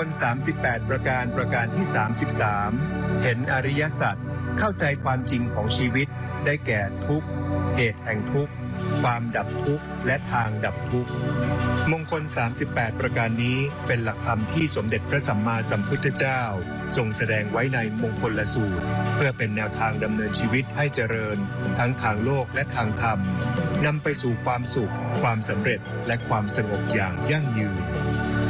ล38ประการประการที่33เห็นอริยสัจเข้าใจความจริงของชีวิตได้แก่ทุกข์เหตุแห่งทุกข์ความดับทุกข์และทางดับทุกข์มงคล38ประการนี้เป็นหลักธรรมที่สมเด็จพระสัมมาสัมพุทธเจ้าทรงแสดงไว้ในมงคลสูตรเพื่อเป็นแนวทางดำเนินชีวิตให้เจริญทั้งทางโลกและทางธรรมนำไปสู่ความสุขความสำเร็จและความสงบอย่างยั่งยืน